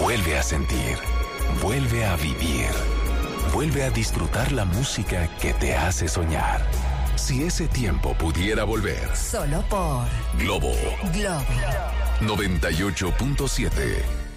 Vuelve a sentir, vuelve a vivir, vuelve a disfrutar la música que te hace soñar. Si ese tiempo pudiera volver. Solo por Globo Globo 98.7.